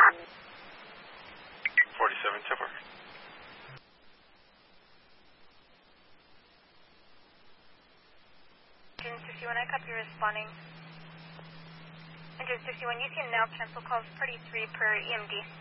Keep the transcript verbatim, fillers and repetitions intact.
forty-seven, ten four. Engine sixty-one, I copy responding. Engine sixty-one, you can now cancel calls party three per E M D.